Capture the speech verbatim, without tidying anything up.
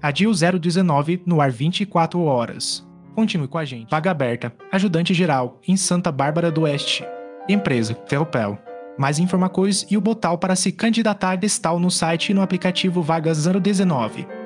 Adil zero dezenove, no ar vinte e quatro horas. Continue com a gente. Vaga aberta. Ajudante geral, em Santa Bárbara do Oeste. Empresa, Ferropel. Mais informações e o botão para se candidatar está no site e no aplicativo Vagas zero dezenove.